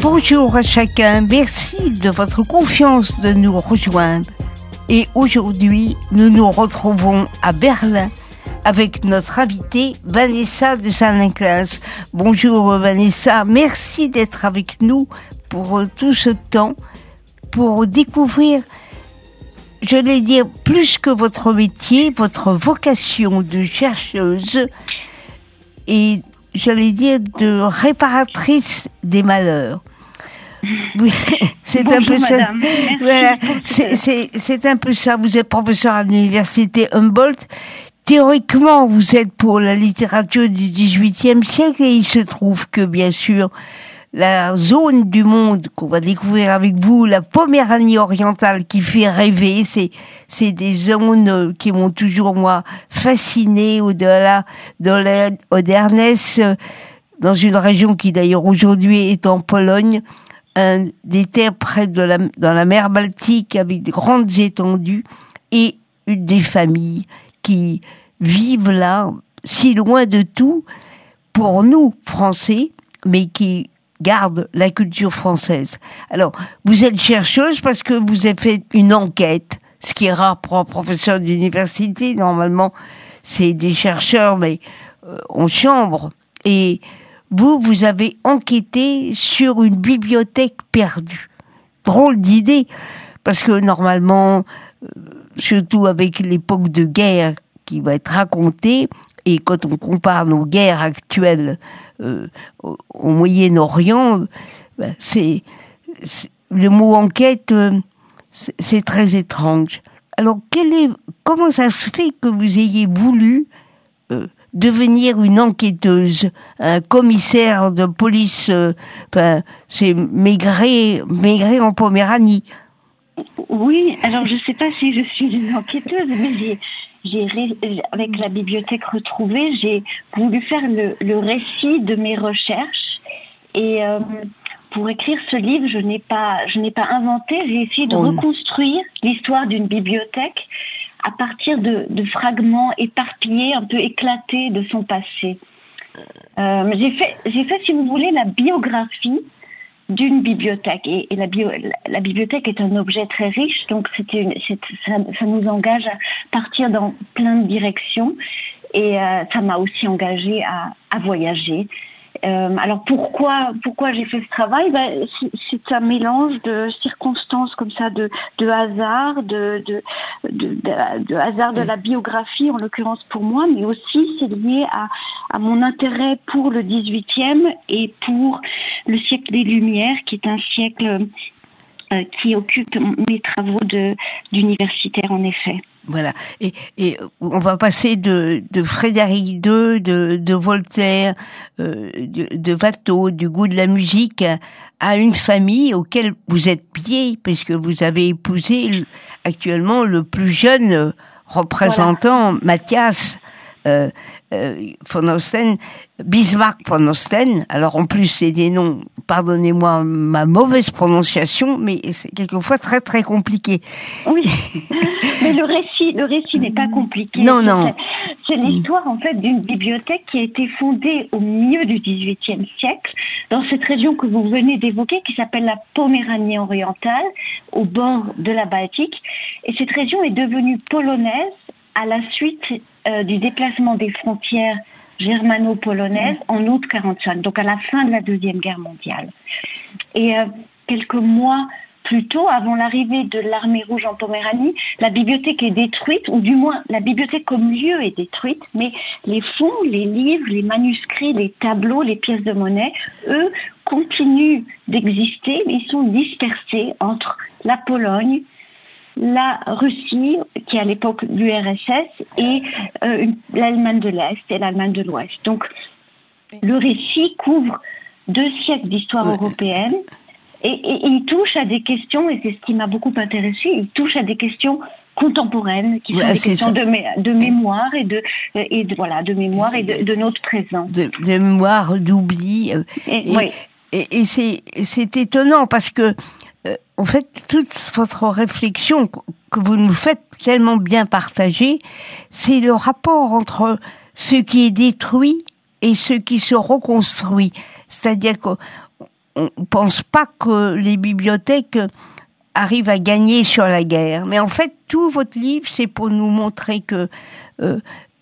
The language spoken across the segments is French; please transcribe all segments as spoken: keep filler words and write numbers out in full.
Bonjour à chacun, merci de votre confiance de nous rejoindre. Et aujourd'hui, nous nous retrouvons à Berlin avec notre invitée Vanessa de Saint-Ninclas. Bonjour Vanessa, merci d'être avec nous pour tout ce temps, pour découvrir, je vais dire, plus que votre métier, votre vocation de chercheuse et, j'allais dire, de réparatrice des malheurs. Oui, c'est Bonjour, un peu ça. madame. Merci Voilà, pour c'est, ce- c'est, c'est un peu ça. Vous êtes professeur à l'université Humboldt. Théoriquement, vous êtes pour la littérature du dix-huitième siècle et il se trouve que, bien sûr, la zone du monde qu'on va découvrir avec vous, la Poméranie orientale qui fait rêver, c'est, c'est des zones euh, qui m'ont toujours, moi, fasciné au-delà de la Oderness, euh, dans une région qui, d'ailleurs, aujourd'hui est en Pologne, un, des terres près de la, dans la mer Baltique avec de grandes étendues et une des familles qui vivent là, si loin de tout, pour nous, Français, mais qui gardent la culture française. Alors, vous êtes chercheuse parce que vous avez fait une enquête, ce qui est rare pour un professeur d'université. Normalement, c'est des chercheurs, mais euh, en chambre. Et vous, vous avez enquêté sur une bibliothèque perdue. Drôle d'idée, parce que normalement, euh, surtout avec l'époque de guerre qui va être racontée, et quand on compare nos guerres actuelles euh, au, au Moyen-Orient, ben, c'est, c'est le mot enquête, euh, c'est, c'est très étrange. Alors, quel est, comment ça se fait que vous ayez voulu euh, devenir une enquêteuse, un commissaire de police, euh, enfin, c'est Maigret, Maigret en Poméranie. Oui, alors je ne sais pas si je suis une enquêteuse, mais j'ai, j'ai ré- avec la bibliothèque retrouvée, j'ai voulu faire le, le récit de mes recherches. Et euh, pour écrire ce livre, je n'ai pas, je n'ai pas inventé, j'ai essayé de Oh. reconstruire l'histoire d'une bibliothèque à partir de, de fragments éparpillés, un peu éclatés de son passé. Euh, j'ai fait, j'ai fait, si vous voulez, la biographie d'une bibliothèque. Et, et la, bio, la, la bibliothèque est un objet très riche, donc c'était une, c'est, ça, ça nous engage à partir dans plein de directions. Et euh, ça m'a aussi engagée à, à voyager. Euh, alors pourquoi pourquoi j'ai fait ce travail? Ben, c'est, c'est un mélange de circonstances comme ça, de, de hasard, de, de, de, de, de hasard de la biographie en l'occurrence pour moi, mais aussi c'est lié à, à mon intérêt pour le dix-huitième et pour le siècle des Lumières, qui est un siècle euh, qui occupe mes travaux de, d'universitaire en effet. Voilà. Et, et on va passer de, de Frédéric deux, de, de Voltaire, euh, de, de Watteau, du goût de la musique, à une famille auquel vous êtes lié, puisque vous avez épousé le, actuellement le plus jeune représentant, voilà. Mathias euh, euh, von Osten, Bismarck von Osten. Alors en plus, c'est des noms, pardonnez-moi ma mauvaise prononciation, mais c'est quelquefois très très compliqué. Oui, mais le récit, le récit n'est pas compliqué. Non, c'est, non. C'est l'histoire en fait d'une bibliothèque qui a été fondée au milieu du dix-huitième siècle dans cette région que vous venez d'évoquer, qui s'appelle la Poméranie orientale, au bord de la Baltique. Et cette région est devenue polonaise à la suite euh, du déplacement des frontières germano-polonaises en août quarante-cinq, donc à la fin de la Deuxième Guerre mondiale. Et euh, quelques mois plus tôt, avant l'arrivée de l'armée rouge en Poméranie, la bibliothèque est détruite, ou du moins la bibliothèque comme lieu est détruite, mais les fonds, les livres, les manuscrits, les tableaux, les pièces de monnaie, eux, continuent d'exister, mais ils sont dispersés entre la Pologne, la Russie, qui est à l'époque l'U R S S, et euh, une, l'Allemagne de l'Est et l'Allemagne de l'Ouest. Donc, le récit couvre deux siècles d'histoire européenne, et, et, et il touche à des questions, et c'est ce qui m'a beaucoup intéressée, il touche à des questions contemporaines, qui sont ouais, des questions de, mé- de mémoire et de, et de voilà, de mémoire et de, de notre présent. De, de mémoire, d'oubli. Euh, et, et, oui. et, et c'est, c'est étonnant parce que Euh, en fait, toute votre réflexion que vous nous faites tellement bien partager, c'est le rapport entre ce qui est détruit et ce qui se reconstruit. C'est-à-dire que on ne pense pas que les bibliothèques arrivent à gagner sur la guerre. Mais en fait, tout votre livre, c'est pour nous montrer que euh,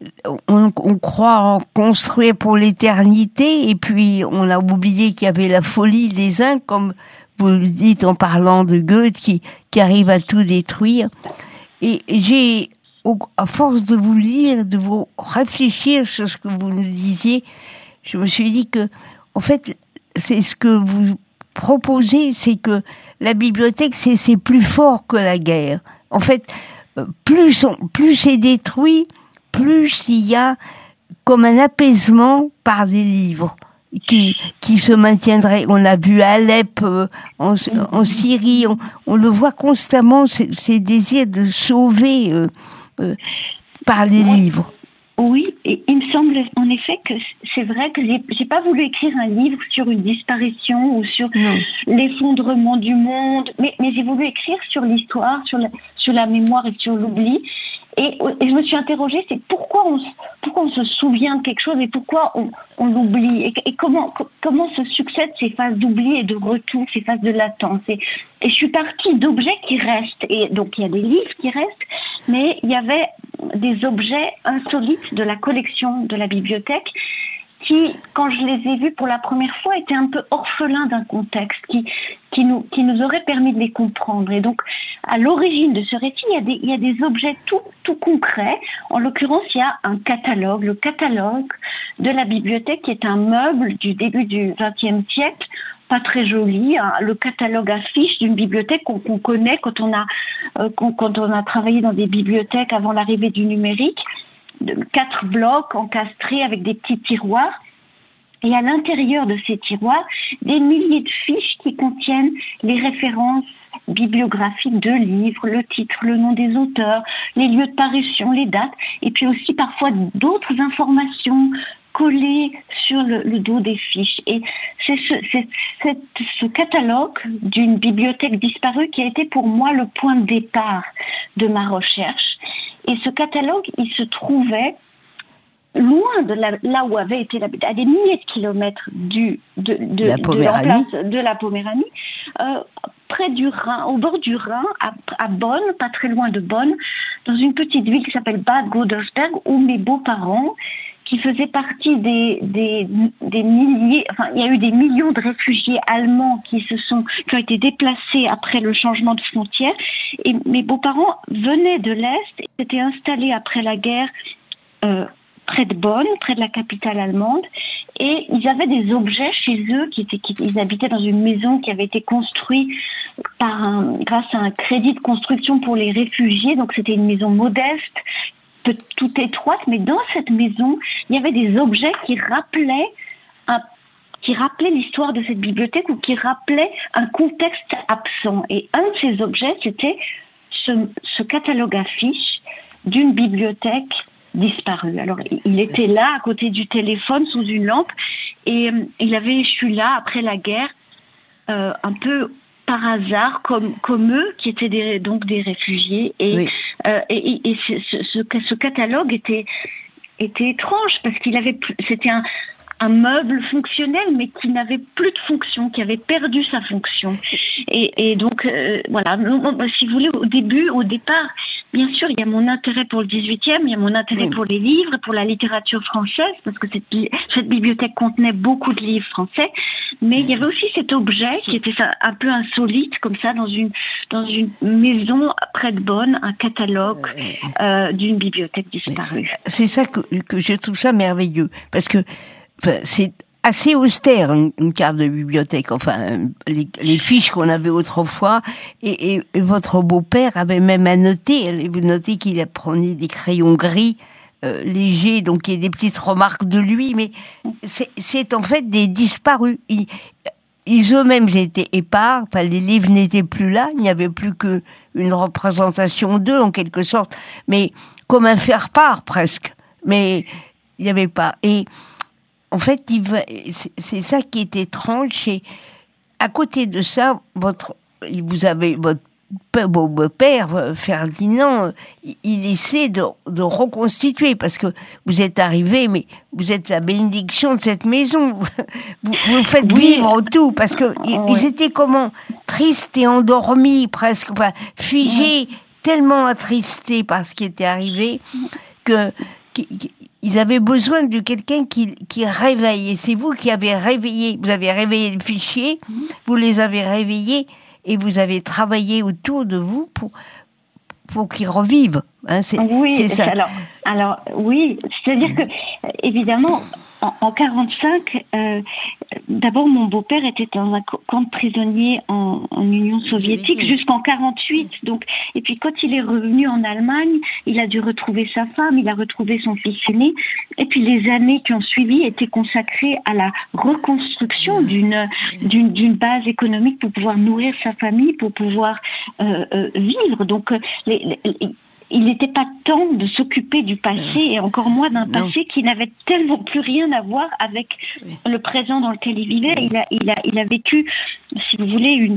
on, on croit en construire pour l'éternité, et puis on a oublié qu'il y avait la folie des uns, comme vous le dites en parlant de Goethe, qui, qui arrive à tout détruire. Et j'ai, à force de vous lire, de vous réfléchir sur ce que vous nous disiez, je me suis dit que, en fait, c'est ce que vous proposez, c'est que la bibliothèque, c'est, c'est plus fort que la guerre. En fait, plus, on, plus c'est détruit, plus il y a comme un apaisement par des livres qui, qui se maintiendraient. On a vu Alep, euh, en, en Syrie, on, on le voit constamment, ces, ces désirs de sauver euh, euh, par les oui. livres. Oui, et il me semble en effet que c'est vrai que j'ai, j'ai pas voulu écrire un livre sur une disparition ou sur non. l'effondrement du monde, mais, mais j'ai voulu écrire sur l'histoire, sur la, sur la mémoire et sur l'oubli. Et, et je me suis interrogée, c'est pourquoi on, pourquoi on se souvient de quelque chose et pourquoi on, on l'oublie, et, et comment, comment se succèdent ces phases d'oubli et de retour, ces phases de latence. Et, et je suis partie d'objets qui restent, et donc il y a des livres qui restent, mais il y avait des objets insolites de la collection de la bibliothèque qui, quand je les ai vus pour la première fois, étaient un peu orphelins d'un contexte qui, qui, nous, qui nous aurait permis de les comprendre. Et donc, à l'origine de ce récit, il y a des, il y a des objets tout, tout concrets. En l'occurrence, il y a un catalogue, le catalogue de la bibliothèque, qui est un meuble du début du vingtième siècle, pas très joli, hein, le catalogue affiche d'une bibliothèque qu'on, qu'on connaît quand on a, euh, quand on a travaillé dans des bibliothèques avant l'arrivée du numérique. De quatre blocs encastrés avec des petits tiroirs, et à l'intérieur de ces tiroirs, des milliers de fiches qui contiennent les références bibliographiques de livres, le titre, le nom des auteurs, les lieux de parution, les dates, et puis aussi parfois d'autres informations collées sur le, le dos des fiches. Et c'est ce, c'est, c'est ce catalogue d'une bibliothèque disparue qui a été pour moi le point de départ de ma recherche. Et ce catalogue, il se trouvait loin de la, là où avait été la, à des milliers de kilomètres du, de, de, la de, la place de la Poméranie, euh, près du Rhin, au bord du Rhin, à, à Bonn, pas très loin de Bonn, dans une petite ville qui s'appelle Bad Godesberg, où mes beaux-parents, qui faisaient partie des, des, des milliers, enfin, il y a eu des millions de réfugiés allemands qui se sont, qui ont été déplacés après le changement de frontières. Et mes beaux-parents venaient de l'Est et s'étaient installés après la guerre, euh, près de Bonn, près de la capitale allemande. Et ils avaient des objets chez eux qui étaient, qui, ils habitaient dans une maison qui avait été construite par un, grâce à un crédit de construction pour les réfugiés. Donc, c'était une maison modeste, tout étroite, mais dans cette maison, il y avait des objets qui rappelaient un, qui rappelaient l'histoire de cette bibliothèque ou qui rappelaient un contexte absent. Et un de ces objets, c'était ce, ce catalogue affiche d'une bibliothèque disparue. Alors, il était là, à côté du téléphone, sous une lampe, et euh, il avait échu là, après la guerre, euh, un peu par hasard, comme, comme eux, qui étaient des, donc des réfugiés. Et, oui. euh, et, et ce, ce, ce catalogue était, était étrange, parce qu'il avait, c'était un, un meuble fonctionnel, mais qui n'avait plus de fonction, qui avait perdu sa fonction. Et, et donc, euh, voilà, si vous voulez, au début, au départ, bien sûr, il y a mon intérêt pour le dix-huitième, il y a mon intérêt oui. pour les livres, pour la littérature française, parce que cette, cette bibliothèque contenait beaucoup de livres français, mais il y avait aussi cet objet qui était un peu insolite, comme ça, dans une, dans une maison près de Bonn, un catalogue euh, d'une bibliothèque disparue. C'est ça que, que je trouve ça merveilleux, parce que enfin, c'est assez austère, une, une carte de bibliothèque, enfin, les, les fiches qu'on avait autrefois, et, et, et votre beau-père avait même annoté, vous notez qu'il prenait des crayons gris, euh, légers, donc il y a des petites remarques de lui, mais c'est, c'est en fait des disparus. Ils, ils eux-mêmes étaient épars, enfin, les livres n'étaient plus là, il n'y avait plus qu'une représentation d'eux, en quelque sorte, mais comme un faire-part, presque. Mais il n'y avait pas. Et en fait, il va, c'est ça qui est étrange. C'est, à côté de ça, votre, vous avez votre Bon, mon père, Ferdinand, il essaie de, de reconstituer, parce que vous êtes arrivé, mais vous êtes la bénédiction de cette maison. Vous, vous faites oui. vivre tout, parce que oui. ils étaient comment tristes et endormis, presque, enfin, figés, oui. tellement attristés par ce qui était arrivé, que qu'ils avaient besoin de quelqu'un qui, qui réveille. Et c'est vous qui avez réveillé, vous avez réveillé le fichier, vous les avez réveillés, et vous avez travaillé autour de vous pour, pour qu'ils revivent. Hein, c'est, oui, c'est ça. Alors, alors, oui, c'est-à-dire que, évidemment, en, en quarante-cinq, euh, d'abord, mon beau-père était dans un camp de prisonniers en, en Union soviétique jusqu'en quarante-huit. Donc, et puis, quand il est revenu en Allemagne, il a dû retrouver sa femme, il a retrouvé son fils aîné. Et puis, les années qui ont suivi étaient consacrées à la reconstruction d'une, d'une, d'une base économique pour pouvoir nourrir sa famille, pour pouvoir euh, euh, vivre. Donc, les, les, il n'était pas temps de s'occuper du passé, et encore moins d'un passé non. qui n'avait tellement plus rien à voir avec oui. le présent dans lequel il vivait. Il a, il a, il a vécu, si vous voulez, une,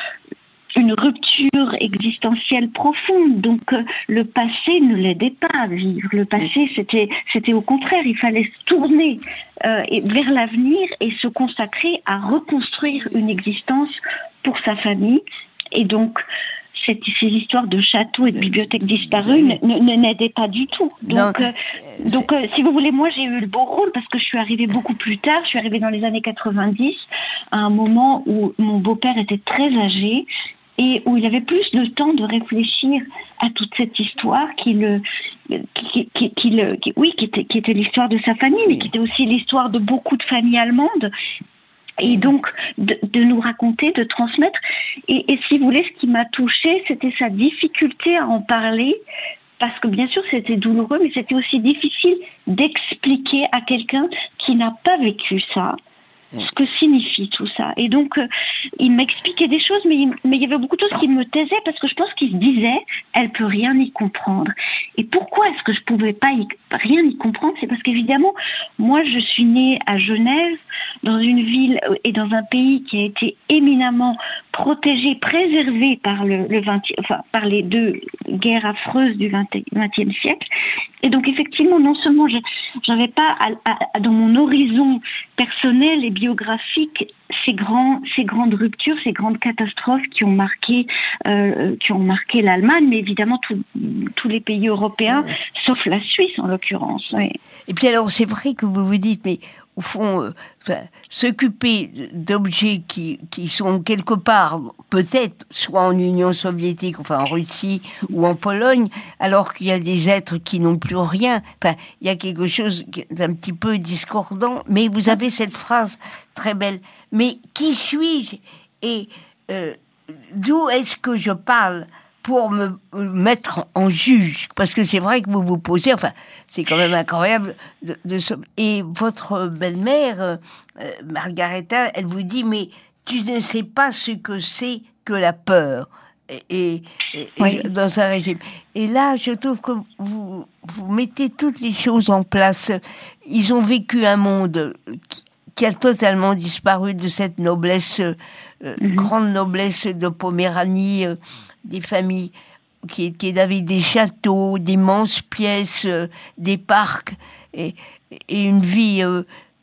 une rupture existentielle profonde. Donc, euh, le passé ne l'aidait pas à vivre. Le passé, c'était, c'était au contraire, il fallait se tourner euh, vers l'avenir et se consacrer à reconstruire une existence pour sa famille. Et donc, Cette, ces histoires de châteaux et de bibliothèques disparues ne, ne n'aidaient pas du tout. Donc, non, euh, donc euh, si vous voulez, moi j'ai eu le beau rôle parce que je suis arrivée beaucoup plus tard. Je suis arrivée dans les années quatre-vingt-dix, à un moment où mon beau-père était très âgé et où il avait plus le temps de réfléchir à toute cette histoire qui le, qui, qui, qui le, qui, oui, qui était, qui était l'histoire de sa famille, mais qui était aussi l'histoire de beaucoup de familles allemandes. Et donc, de, de nous raconter, de transmettre. Et, et si vous voulez, ce qui m'a touchée, c'était sa difficulté à en parler, parce que bien sûr, c'était douloureux, mais c'était aussi difficile d'expliquer à quelqu'un qui n'a pas vécu ça, ce que signifie tout ça. Et donc, euh, il m'expliquait des choses, mais il, mais il y avait beaucoup de choses qui me taisaient, parce que je pense qu'il se disait, elle peut rien y comprendre. Et pourquoi est-ce que je pouvais pas y, rien y comprendre? C'est parce qu'évidemment, moi, je suis née à Genève, dans une ville et dans un pays qui a été éminemment protégé, préservé par le, le vingt, enfin, par les deux guerres affreuses du vingtième siècle. Et donc, effectivement, non seulement je n'avais pas à, à, dans mon horizon personnel et biographique ces grands, ces grandes ruptures, ces grandes catastrophes qui ont marqué, euh, qui ont marqué l'Allemagne, mais évidemment tout, tous les pays européens, oui. sauf la Suisse en l'occurrence. Oui. Et puis alors, c'est vrai que vous vous dites, mais au fond, euh, enfin, s'occuper d'objets qui, qui sont quelque part, peut-être, soit en Union soviétique, enfin en Russie ou en Pologne, alors qu'il y a des êtres qui n'ont plus rien. Enfin, il y a quelque chose d'un petit peu discordant. Mais vous avez cette phrase très belle. Mais qui suis-je et euh, d'où est-ce que je parle pour me mettre en juge, parce que c'est vrai que vous vous posez, enfin, c'est quand même incroyable de, de se... Et votre belle-mère, euh, Margareta, elle vous dit, mais tu ne sais pas ce que c'est que la peur, et, et, et oui. dans un régime. Et là, je trouve que vous, vous mettez toutes les choses en place. Ils ont vécu un monde qui, qui a totalement disparu de cette noblesse, euh, mm-hmm. grande noblesse de Poméranie, euh, des familles qui, qui avaient des châteaux, d'immenses pièces, euh, des parcs, et, et une vie euh,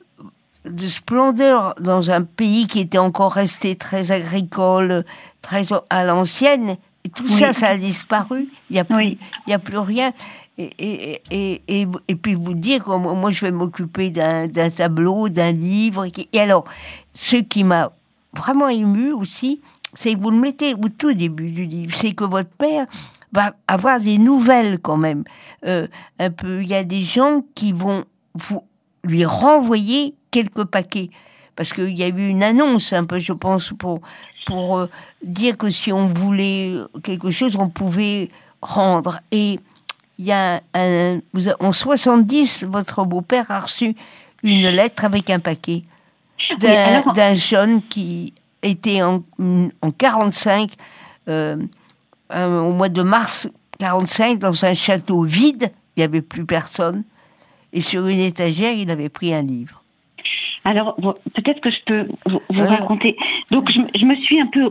de splendeur dans un pays qui était encore resté très agricole, très à l'ancienne. Et tout oui. ça, ça a disparu. Il n'y a, oui. a plus rien. Et, et, et, et, et puis vous dire que moi, je vais m'occuper d'un, d'un tableau, d'un livre. Et alors, ce qui m'a vraiment ému aussi, c'est que vous le mettez au tout début du livre, c'est que votre père va avoir des nouvelles quand même. Euh, un peu, il y a des gens qui vont vous, lui renvoyer quelques paquets. Parce qu'il y a eu une annonce, un peu, je pense, pour, pour euh, dire que si on voulait quelque chose, on pouvait rendre. Et il y a un, en soixante-dix, votre beau-père a reçu une lettre avec un paquet d'un, oui, alors... d'un jeune qui était en, en quarante-cinq, euh, au mois de mars quarante-cinq, dans un château vide, il n'y avait plus personne, et sur une étagère, il avait pris un livre. Alors, bon, peut-être que je peux vous, vous raconter. Donc, je, je me suis un peu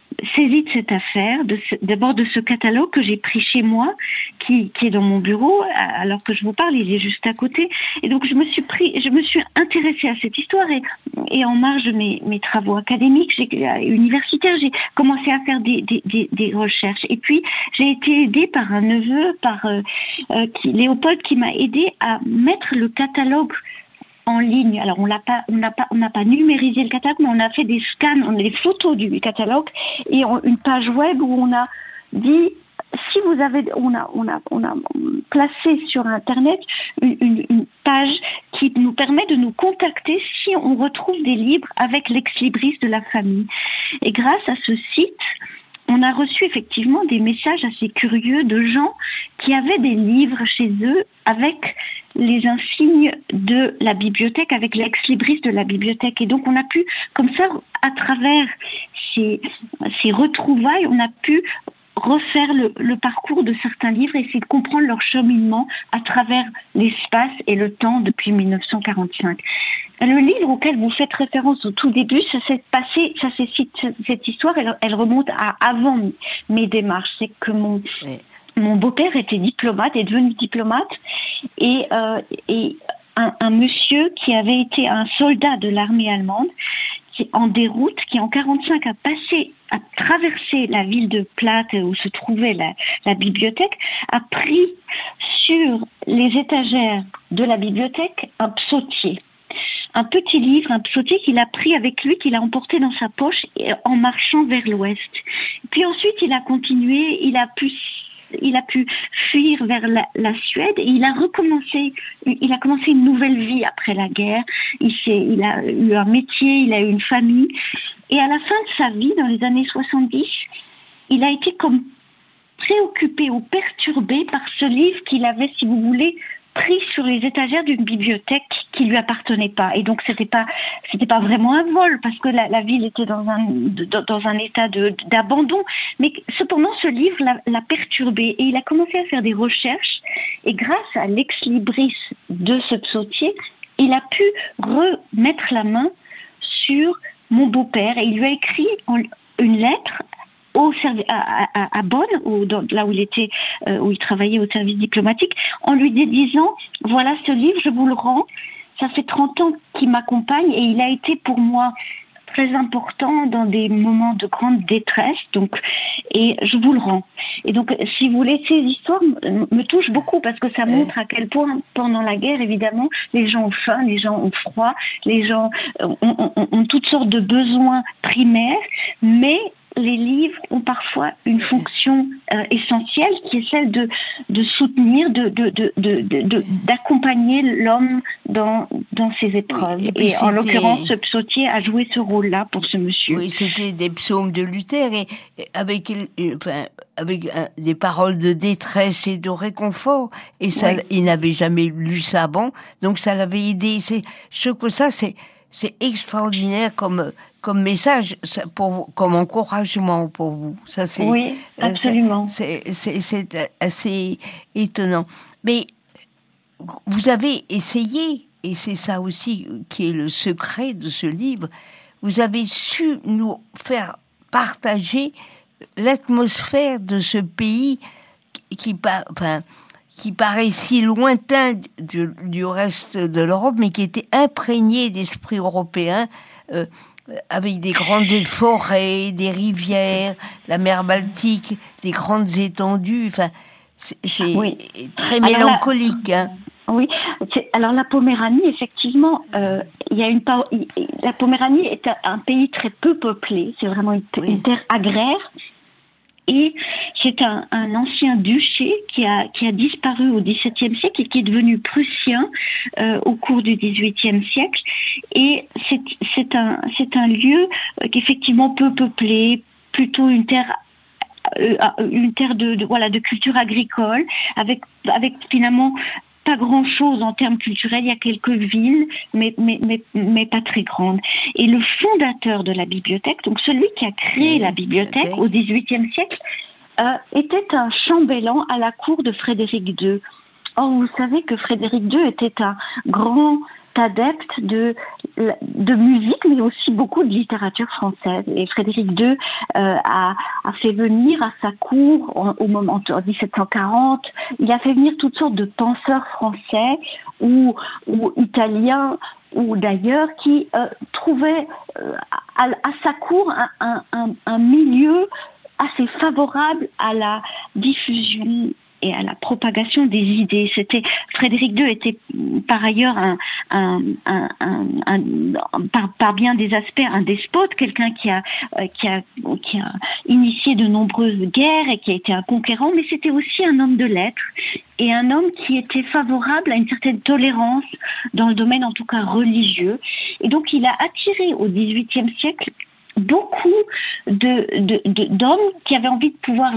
saisie de cette affaire, de ce, d'abord de ce catalogue que j'ai pris chez moi, qui, qui est dans mon bureau, alors que je vous parle, il est juste à côté. Et donc je me suis pris, je me suis intéressée à cette histoire et, et en marge de mes, mes travaux académiques, j'ai, universitaires, j'ai commencé à faire des, des, des, des recherches. Et puis j'ai été aidée par un neveu, par euh, euh, qui, Léopold, qui m'a aidée à mettre le catalogue en ligne. Alors on l'a pas, on n'a pas, on n'a pas numérisé le catalogue, mais on a fait des scans, on a des photos du catalogue et on, une page web où on a dit si vous avez, on a, on a, on a placé sur Internet une, une, une page qui nous permet de nous contacter si on retrouve des livres avec l'ex-libris de la famille. Et grâce à ce site, on a reçu effectivement des messages assez curieux de gens qui avaient des livres chez eux avec les insignes de la bibliothèque, avec l'ex-libris de la bibliothèque. Et donc on a pu, comme ça, à travers ces, ces retrouvailles, on a pu refaire le, le parcours de certains livres et essayer de comprendre leur cheminement à travers l'espace et le temps depuis mille neuf cent quarante-cinq. Le livre auquel vous faites référence au tout début, ça s'est passé, ça s'est, cette histoire, elle, elle remonte à avant mes démarches. C'est que mon, oui. mon beau-père était diplomate, est devenu diplomate, et, euh, et un, un monsieur qui avait été un soldat de l'armée allemande, qui en déroute, qui en quarante-cinq a passé, a traversé la ville de Platte où se trouvait la, la bibliothèque, a pris sur les étagères de la bibliothèque un psautier. Un petit livre, un psautier qu'il a pris avec lui, qu'il a emporté dans sa poche en marchant vers l'ouest. Puis ensuite, il a continué, il a pu, il a pu fuir vers la, la Suède et il a recommencé, il a commencé une nouvelle vie après la guerre. Il s'est, il a eu un métier, il a eu une famille. Et à la fin de sa vie, dans les années soixante-dix, il a été comme préoccupé ou perturbé par ce livre qu'il avait, si vous voulez, pris sur les étagères d'une bibliothèque qui lui appartenait pas. Et donc c'était pas c'était pas vraiment un vol parce que la, la ville était dans un dans, dans un état de d'abandon. Mais cependant ce livre l'a, l'a perturbé et il a commencé à faire des recherches et grâce à l'ex-libris de ce psautier, il a pu remettre la main sur mon beau-père et il lui a écrit une lettre au servi- à, à, à Bonn, où, dans, là où il était, euh, où il travaillait au service diplomatique, en lui disant voilà ce livre, je vous le rends. Ça fait trente ans qu'il m'accompagne et il a été pour moi très important dans des moments de grande détresse. Donc, et je vous le rends. Et donc, si vous voulez, ces histoires me, me touchent beaucoup parce que ça montre à quel point, pendant la guerre, évidemment, les gens ont faim, les gens ont froid, les gens ont, ont, ont, ont toutes sortes de besoins primaires, mais les livres ont parfois une fonction euh, essentielle qui est celle de, de soutenir, de, de, de, de, de, d'accompagner l'homme dans, dans ses épreuves. Oui, et, et en l'occurrence, ce psautier a joué ce rôle-là pour ce monsieur. Oui, c'était des psaumes de Luther et, et avec, enfin, avec euh, des paroles de détresse et de réconfort. Et ça, oui. Il n'avait jamais lu ça avant, donc ça l'avait aidé. C'est, je trouve que ça, c'est, c'est extraordinaire comme comme message, pour vous, comme encouragement pour vous. Ça, c'est, oui, absolument. C'est, c'est, c'est assez étonnant. Mais vous avez essayé, et c'est ça aussi qui est le secret de ce livre, vous avez su nous faire partager l'atmosphère de ce pays qui, qui, enfin, qui paraît si lointain du, du reste de l'Europe, mais qui était imprégné d'esprit européen, euh, avec des grandes forêts, des rivières, la mer Baltique, des grandes étendues. Enfin, c'est, c'est oui. très mélancolique. Alors la, hein. Oui. C'est, alors la Poméranie, effectivement, euh, il y a une la Poméranie est un, un pays très peu peuplé. C'est vraiment une, oui. une terre agraire. Et c'est un, un ancien duché qui a, qui a disparu au dix-septième siècle et qui est devenu prussien euh, au cours du dix-huitième siècle. Et c'est, c'est, un, c'est un lieu euh, qui est effectivement peu peuplé, plutôt une terre, euh, une terre de, de, voilà, de culture agricole, avec, avec finalement pas grand-chose en termes culturels. Il y a quelques villes, mais, mais, mais, mais pas très grandes. Et le fondateur de la bibliothèque, donc celui qui a créé la bibliothèque au dix-huitième siècle, euh, était un chambellan à la cour de Frédéric deux. Or, vous savez que Frédéric deux était un grand adepte de, de musique, mais aussi beaucoup de littérature française. Et Frédéric deux euh, a, a fait venir à sa cour, en, au moment, en dix-sept cent quarante, il a fait venir toutes sortes de penseurs français ou, ou italiens, ou d'ailleurs, qui euh, trouvaient euh, à, à sa cour un, un, un, un milieu assez favorable à la diffusion et à la propagation des idées. C'était Frédéric deux était par ailleurs un, un, un, un, un, un par, par bien des aspects un despote, quelqu'un qui a euh, qui a qui a initié de nombreuses guerres et qui a été un conquérant, mais c'était aussi un homme de lettres et un homme qui était favorable à une certaine tolérance dans le domaine en tout cas religieux. Et donc il a attiré au dix-huitième siècle beaucoup de, de, de, d'hommes qui avaient envie de pouvoir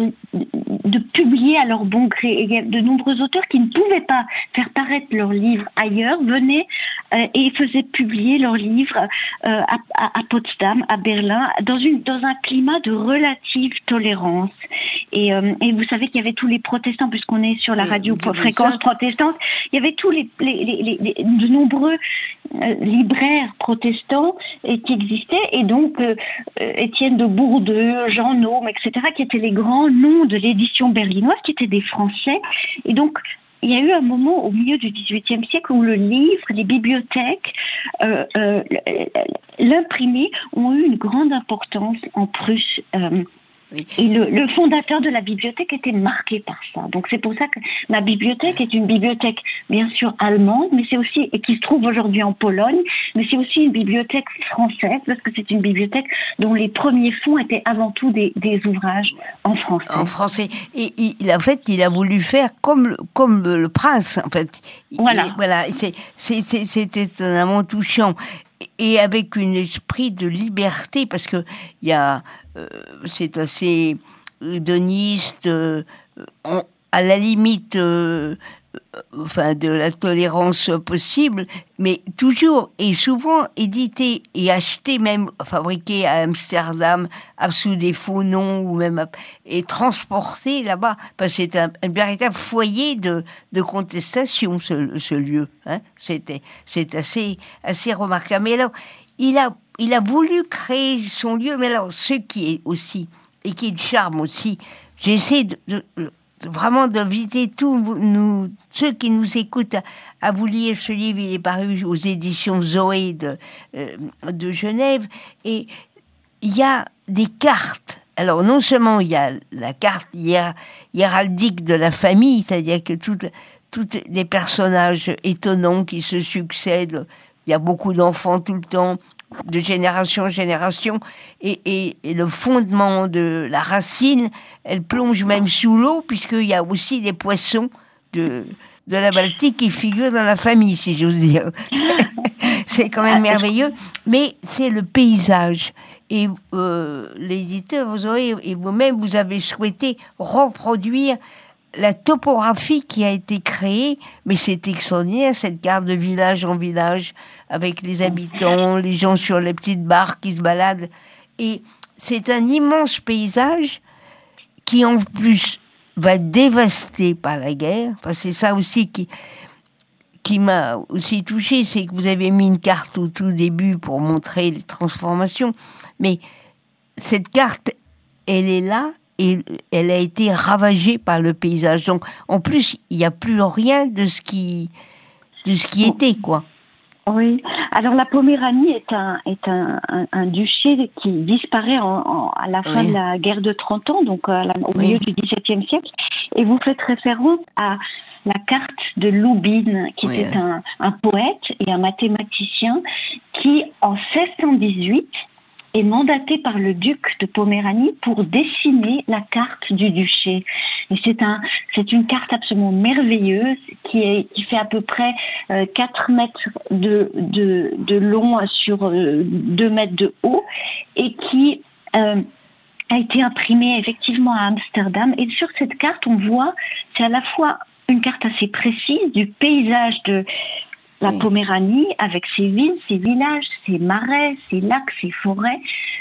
de publier à leur bon gré. Et il y a de nombreux auteurs qui ne pouvaient pas faire paraître leurs livres ailleurs, venaient euh, et faisaient publier leurs livres euh, à, à, à Potsdam, à Berlin, dans, une, dans un climat de relative tolérance. Et, euh, et vous savez qu'il y avait tous les protestants, puisqu'on est sur la radio pour fréquence protestante, il y avait tous les, les, les, les, les de nombreux euh, libraires protestants et, qui existaient, et donc euh, Étienne de Bourdeux, Jean Naume, et cetera, qui étaient les grands noms de l'édition berlinoise, qui étaient des Français. Et donc, il y a eu un moment au milieu du dix-huitième siècle où le livre, les bibliothèques, euh, euh, l'imprimé ont eu une grande importance en Prusse. Euh, Oui. Et le, le fondateur de la bibliothèque était marqué par ça. Donc c'est pour ça que ma bibliothèque est une bibliothèque bien sûr allemande, mais c'est aussi, et qui se trouve aujourd'hui en Pologne, mais c'est aussi une bibliothèque française, parce que c'est une bibliothèque dont les premiers fonds étaient avant tout des, des ouvrages en français. En français. Et il, en fait, il a voulu faire comme le, comme le prince, en fait. Voilà. Et, voilà. C'est, c'est, c'est, c'est étonnamment touchant. Et avec un esprit de liberté, parce que il y a, euh, c'est assez hédoniste, euh, on, à la limite, euh, enfin de la tolérance possible, mais toujours et souvent édité et acheté, même fabriqué à Amsterdam, sous des faux noms ou même et transporté là-bas, parce que c'est un, un véritable foyer de, de contestation ce, ce lieu. Hein, c'était c'est assez assez remarquable. Mais alors il a il a voulu créer son lieu, mais alors ce qui est aussi et qui est le charme aussi, j'essaie de, de vraiment d'inviter tous nous, ceux qui nous écoutent à, à vous lire ce livre. Il est paru aux éditions Zoé de, euh, de Genève. Et il y a des cartes. Alors, non seulement il y a la carte hiér- héraldique de la famille, c'est-à-dire que toutes, toutes les personnages étonnants qui se succèdent, il y a beaucoup d'enfants tout le temps, de génération en génération, et, et, et le fondement de la racine, elle plonge même sous l'eau, puisqu'il y a aussi des poissons de, de la Baltique qui figurent dans la famille, si j'ose dire. C'est quand même merveilleux, mais c'est le paysage. Et euh, l'éditeur, vous aurez, et vous-même, vous avez souhaité reproduire la topographie qui a été créée, mais c'est extraordinaire, cette carte de village en village, avec les habitants, les gens sur les petites barques qui se baladent. Et c'est un immense paysage qui, en plus, va être dévasté par la guerre. Enfin, c'est ça aussi qui, qui m'a aussi touchée, c'est que vous avez mis une carte au tout début pour montrer les transformations. Mais cette carte, elle est là, et elle a été ravagée par le paysage. Donc, en plus, il n'y a plus rien de ce qui, de ce qui était, quoi. Oui. Alors, la Poméranie est un, est un, un, un duché qui disparaît en, en, à la fin oui. de la guerre de trente ans, donc à la, au oui. milieu du dix-septième siècle. Et vous faites référence à la carte de Loubine, qui oui. était un, un poète et un mathématicien qui, en seize cent dix-huit, est mandaté par le duc de Poméranie pour dessiner la carte du duché. Et c'est un, c'est une carte absolument merveilleuse qui est, qui fait à peu près euh, quatre mètres de, de, de long sur euh, deux mètres de haut et qui euh, a été imprimée effectivement à Amsterdam. Et sur cette carte, on voit, c'est à la fois une carte assez précise du paysage de la Poméranie, avec ses villes, ses villages, ses marais, ses lacs, ses forêts,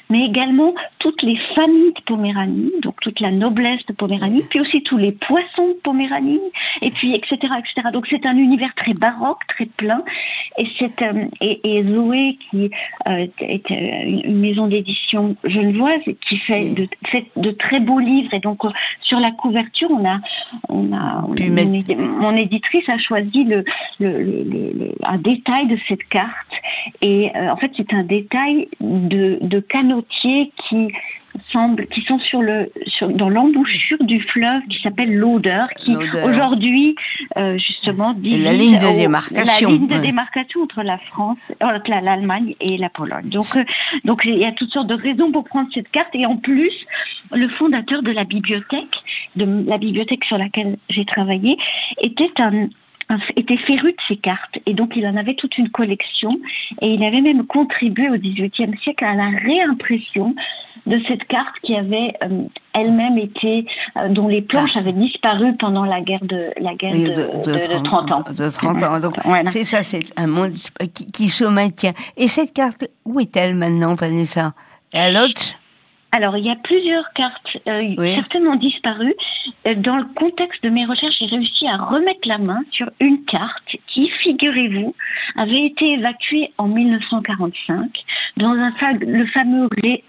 mais également toutes les familles de Poméranie, donc toute la noblesse de Poméranie, puis aussi tous les poissons de Poméranie, et puis et cetera, et cetera. Donc c'est un univers très baroque, très plein, et c'est euh, et, et Zoé qui euh, est euh, une maison d'édition genevoise qui fait de, fait de très beaux livres, et donc euh, sur la couverture on a on a on, mettre... mon éditrice a choisi le, le, le, le, le un détail de cette carte, et euh, en fait c'est un détail de, de canotiers qui semble, qui sont sur le, sur, dans l'embouchure du fleuve qui s'appelle l'Odeur, qui l'Odeur. aujourd'hui, euh, justement, divise la ligne de démarcation, la ligne de ouais. démarcation entre la France, entre l'Allemagne et la Pologne. Donc, euh, donc il y a toutes sortes de raisons pour prendre cette carte, et en plus, le fondateur de la bibliothèque, de la bibliothèque sur laquelle j'ai travaillé, était un était féru de ces cartes, et donc il en avait toute une collection, et il avait même contribué au dix-huitième siècle à la réimpression de cette carte qui avait euh, elle-même été, euh, dont les planches avaient disparu pendant la guerre de la guerre de, de, de, de trente ans. De trente ans. Donc voilà. C'est ça, c'est un monde qui, qui se maintient. Et cette carte, où est-elle maintenant, Vanessa? À Lodz? Alors, il y a plusieurs cartes euh, oui. certainement disparues. Dans le contexte de mes recherches, j'ai réussi à remettre la main sur une carte qui, figurez-vous, avait été évacuée en mille neuf cent quarante-cinq dans un le fameux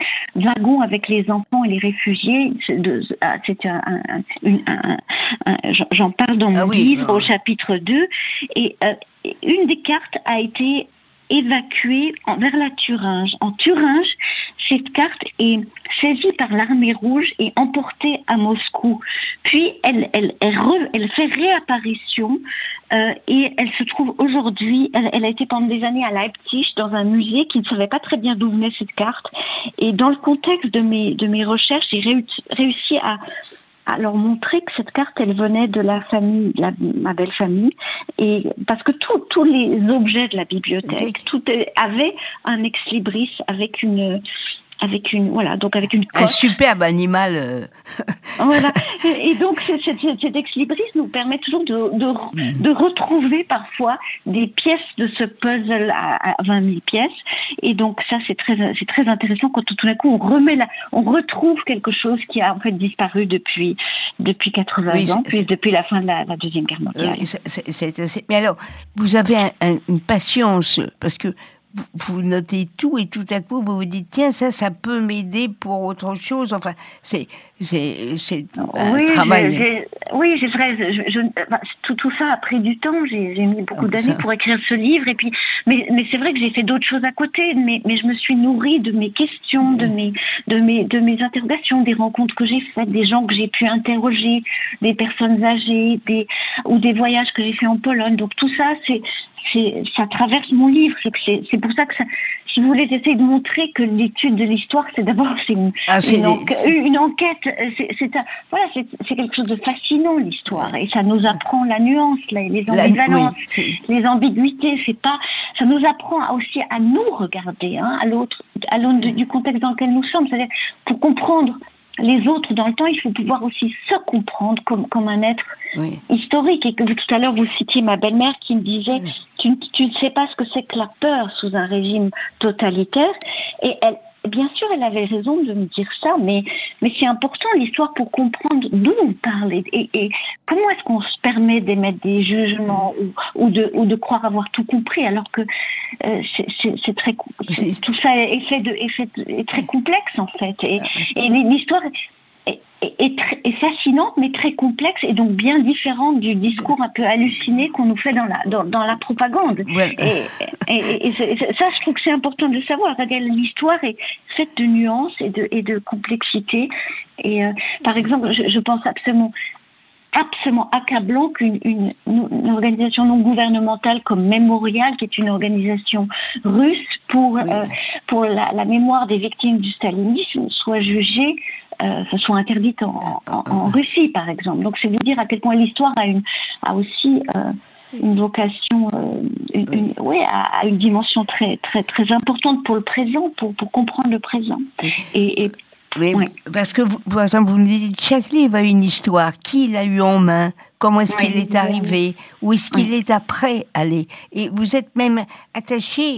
wagon avec les enfants et les réfugiés. C'était un, un, un, un, un, j'en parle dans mon ah oui, livre ah. au chapitre deux. Et euh, une des cartes a été évacuée en, vers la Thuringe. En Thuringe, cette carte est saisie par l'armée rouge et emportée à Moscou. Puis, elle, elle, elle, re, elle fait réapparition euh, et elle se trouve aujourd'hui, elle, elle a été pendant des années à Leipzig, dans un musée qui ne savait pas très bien d'où venait cette carte. Et dans le contexte de mes, de mes recherches, j'ai réussi, réussi à à leur montrer que cette carte, elle venait de la famille, de la, ma belle famille, et parce que tous tous les objets de la bibliothèque, tout avait un ex-libris avec une, avec une, voilà, donc avec une cote. Un superbe animal. Euh... Voilà. Et, et donc, cet, cet, cet ex-libris nous permet toujours de, de, mmh. de retrouver parfois des pièces de ce puzzle à, à vingt mille pièces. Et donc, ça, c'est très, c'est très intéressant quand tout d'un coup, on remet la, on retrouve quelque chose qui a en fait disparu depuis, depuis quatre-vingts oui, ans, puis depuis la fin de la, la Deuxième Guerre mondiale. Oui, c'est, c'est, c'est, c'est... Mais alors, vous avez un, un, une patience, parce que vous notez tout et tout à coup vous vous dites tiens ça ça peut m'aider pour autre chose, enfin c'est c'est c'est un oui, travail. J'ai, j'ai, oui c'est vrai je, je, tout tout ça a pris du temps, j'ai, j'ai mis beaucoup d'années pour écrire ce livre, et puis mais mais c'est vrai que j'ai fait d'autres choses à côté, mais mais je me suis nourrie de mes questions, de mes de mes de mes interrogations, des rencontres que j'ai faites, des gens que j'ai pu interroger, des personnes âgées, des ou des voyages que j'ai fait en Pologne. Donc tout ça c'est C'est, ça traverse mon livre. C'est, c'est, c'est pour ça que, ça, si vous voulez, j'essaie de montrer que l'étude de l'histoire, c'est d'abord c'est une, ah, c'est une, enquête, une enquête. C'est, c'est, un, voilà, c'est, c'est quelque chose de fascinant, l'histoire, ouais. Et ça nous apprend la nuance, les, les ambivalences, la, oui, les ambiguïtés. C'est pas, ça nous apprend aussi à nous regarder, hein, à l'autre, à l'aune de, du contexte dans lequel nous sommes. C'est-à-dire, pour comprendre les autres dans le temps, il faut pouvoir aussi se comprendre comme, comme un être oui. historique. Et que tout à l'heure, vous citiez ma belle-mère qui me disait oui. tu, tu ne sais pas ce que c'est que la peur sous un régime totalitaire. Et elle, bien sûr, elle avait raison de me dire ça, mais, mais c'est important l'histoire pour comprendre d'où on parle et, et, et comment est-ce qu'on se permet d'émettre des jugements ou, ou, de, ou de croire avoir tout compris, alors que euh, c'est, c'est, c'est très, c'est, tout ça est, fait de, est, fait de, est très complexe en fait. Et, et l'histoire est, est, est, très, est fascinante, mais très complexe, et donc bien différente du discours un peu halluciné qu'on nous fait dans la, dans, dans la propagande. Ouais. Et, et, et, et, et ça, je trouve que c'est important de le savoir. L'histoire est faite de nuances et de, et de complexité. Et euh, par exemple, je, je pense absolument absolument accablant qu'une une, une organisation non gouvernementale comme Mémorial, qui est une organisation russe pour, oui. euh, pour la, la mémoire des victimes du stalinisme, soit jugée, euh, soit interdite en, en, en Russie, par exemple. Donc c'est vous dire à quel point l'histoire a, une, a aussi euh, une vocation, euh, une, oui. Une, ouais, à, à une dimension très, très, très importante pour le présent, pour, pour comprendre le présent. Oui. Et, et Oui, oui, parce que, vous, par exemple, vous me dites, chaque livre a une histoire. Qui l'a eu en main? Comment est-ce oui, qu'il est arrivé? Où est-ce qu'il oui. est après allé? Et vous êtes même attaché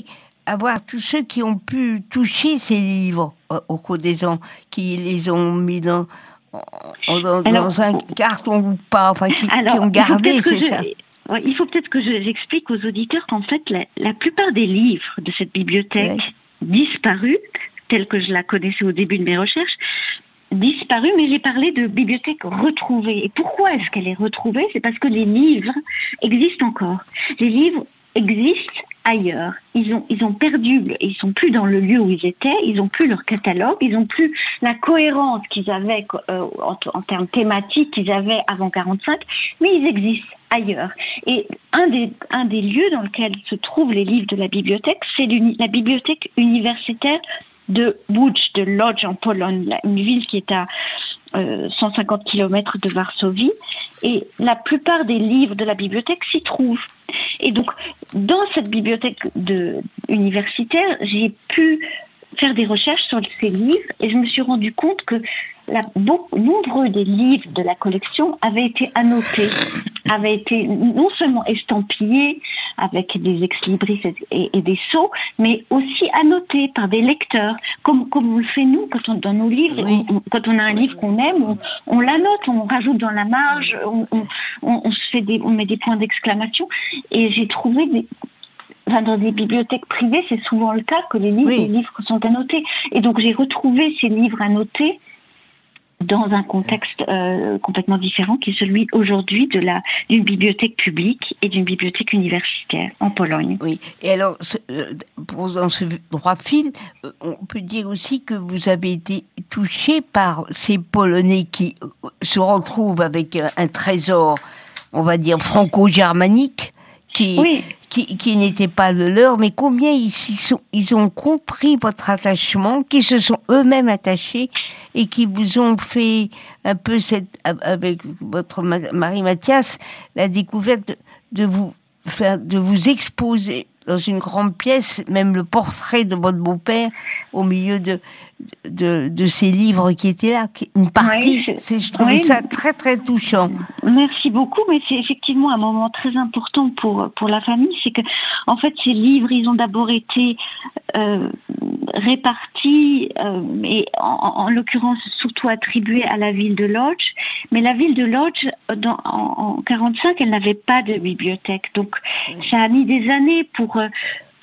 avoir tous ceux qui ont pu toucher ces livres euh, au cours des ans, qui les ont mis dans, en, dans, alors, dans un carton ou pas, enfin qui, alors, qui ont gardé, c'est je, ça. Il faut peut-être que je, j'explique aux auditeurs qu'en fait, la, la plupart des livres de cette bibliothèque oui. disparus, telle que je la connaissais au début de mes recherches, disparue, mais j'ai parlé de bibliothèque retrouvée. Et pourquoi est-ce qu'elle est retrouvée ? C'est parce que les livres existent encore. Les livres existent ailleurs. Ils ont, ils ont perdu, ils sont plus dans le lieu où ils étaient, ils ont plus leur catalogue, ils ont plus la cohérence qu'ils avaient euh, en, en termes thématiques qu'ils avaient avant quarante-cinq, mais ils existent ailleurs. Et un des, un des lieux dans lequel se trouvent les livres de la bibliothèque, c'est la bibliothèque universitaire de Łódź, de Lodz en Pologne, une ville qui est à euh, cent cinquante kilomètres de Varsovie, et la plupart des livres de la bibliothèque s'y trouvent. Et donc, dans cette bibliothèque de, universitaire, j'ai pu faire des recherches sur ces livres, et je me suis rendu compte que la, beaucoup, nombreux des livres de la collection avaient été annotés, avaient été non seulement estampillés avec des ex-libris et, et des sceaux, mais aussi annotés par des lecteurs, comme, comme on le fait nous quand on, dans nos livres. Oui. On, quand on a un livre qu'on aime, on, on l'annote, on rajoute dans la marge, on, on, on, on se fait des, on met des points d'exclamation. Et j'ai trouvé des Enfin, dans des bibliothèques privées, c'est souvent le cas que les livres, oui. les livres sont annotés. Et donc, j'ai retrouvé ces livres annotés dans un contexte euh, complètement différent, qui est celui aujourd'hui de la d'une bibliothèque publique et d'une bibliothèque universitaire en Pologne. Oui. Et alors, ce, euh, pour, dans ce droit fil, euh, on peut dire aussi que vous avez été touché par ces Polonais qui euh, se retrouvent avec un, un trésor, on va dire franco-germanique, qui oui. qui, qui n'était pas le leur, mais combien ils, sont, ils ont compris votre attachement, qui se sont eux-mêmes attachés et qui vous ont fait un peu cette, avec votre mari Mathias, la découverte de, de vous faire, de vous exposer dans une grande pièce, même le portrait de votre beau-père au milieu de de, de ces livres qui étaient là, une partie. Oui, c'est, je trouvais oui. ça très très touchant. Merci beaucoup, mais c'est effectivement un moment très important pour pour la famille, c'est que en fait ces livres, ils ont d'abord été euh, répartis euh, et en, en l'occurrence surtout attribués à la ville de Łódź, mais la ville de Łódź dans, en, en quarante-cinq, elle n'avait pas de bibliothèque, donc oui. ça a mis des années pour euh,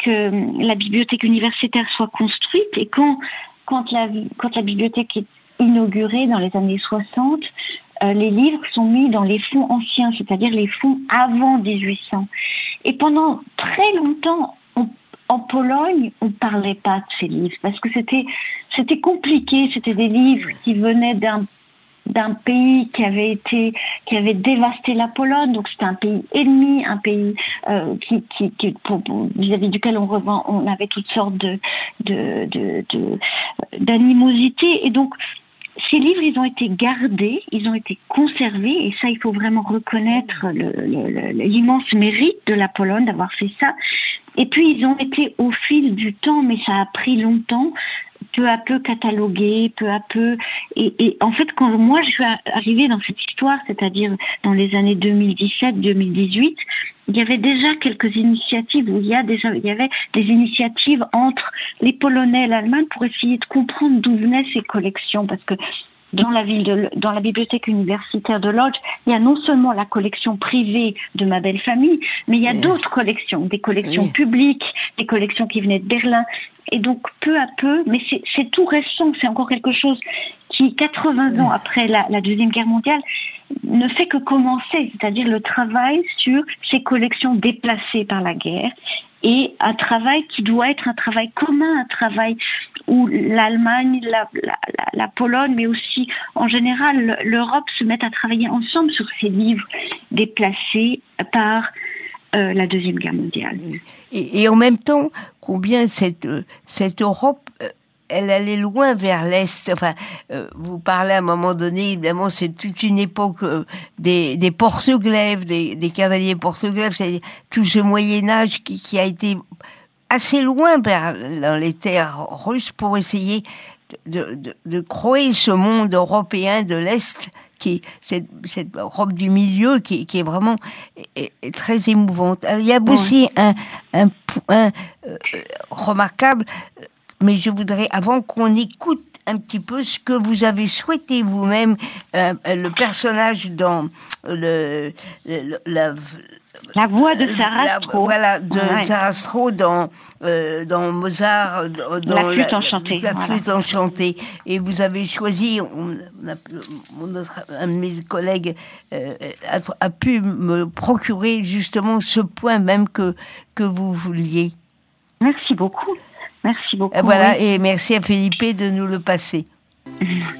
que la bibliothèque universitaire soit construite, et quand Quand la, quand la bibliothèque est inaugurée dans les années soixante, euh, les livres sont mis dans les fonds anciens, c'est-à-dire les fonds avant dix-huit cents. Et pendant très longtemps, on, en Pologne, on ne parlait pas de ces livres, parce que c'était, c'était compliqué, c'était des livres qui venaient d'un d'un pays qui avait été, qui avait dévasté la Pologne, donc c'était un pays ennemi, un pays euh, qui, qui, qui pour, pour, vis-à-vis duquel on revend, on avait toutes sortes de, de, de, de d'animosité, et donc ces livres, ils ont été gardés, ils ont été conservés, et ça, il faut vraiment reconnaître le, le, le, l'immense mérite de la Pologne d'avoir fait ça. Et puis ils ont été au fil du temps, mais ça a pris longtemps, peu à peu catalogués, peu à peu. Et, et en fait, quand moi je suis arrivée dans cette histoire, c'est-à-dire dans les années deux mille dix-sept deux mille dix-huit, il y avait déjà quelques initiatives, où il y a déjà, il y avait des initiatives entre les Polonais et l'Allemagne pour essayer de comprendre d'où venaient ces collections, parce que dans la ville de, dans la bibliothèque universitaire de Łódź, il y a non seulement la collection privée de ma belle famille, mais il y a oui. d'autres collections, des collections oui. publiques, des collections qui venaient de Berlin. Et donc, peu à peu, mais c'est, c'est tout récent, c'est encore quelque chose qui, quatre-vingts ans après la, la Deuxième Guerre mondiale, ne fait que commencer, c'est-à-dire le travail sur ces collections déplacées par la guerre, et un travail qui doit être un travail commun, un travail où l'Allemagne, la, la, la, la Pologne, mais aussi en général l'Europe se mettent à travailler ensemble sur ces livres déplacés par euh, la Deuxième Guerre mondiale. Et, et en même temps, combien cette, cette Europe, elle allait loin vers l'Est. Enfin, euh, vous parlez à un moment donné, évidemment, c'est toute une époque euh, des, des Porceglèves, des, des cavaliers Porceglèves, c'est tout ce Moyen-Âge qui, qui a été assez loin vers, dans les terres russes pour essayer de, de, de créer ce monde européen de l'Est, qui est cette, cette Europe du milieu, qui, qui est vraiment est, est très émouvante. Alors, il y a aussi oui. un, un, un euh, remarquable, mais je voudrais, avant qu'on écoute un petit peu ce que vous avez souhaité vous-même, euh, le personnage dans le, le la, la voix de Sarastro, la, voilà, de ouais. Sarastro dans euh, dans Mozart, dans la flûte enchantée, la, la voilà. flûte enchantée. Et vous avez choisi, on, on a, mon autre, un de mes collègues euh, a, a pu me procurer justement ce point même que que vous vouliez. Merci beaucoup. Merci beaucoup. Voilà, oui. et merci à Felipe de nous le passer.